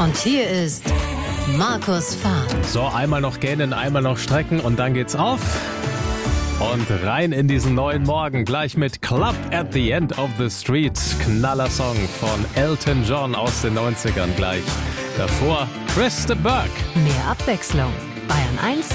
Und hier ist Markus Fahr. So, einmal noch gähnen, einmal noch strecken und dann geht's auf. Und rein in diesen neuen Morgen, gleich mit Club at the End of the Street. Knaller-Song von Elton John aus den 90ern gleich. Davor Chris de Burgh. Mehr Abwechslung. Bayern 1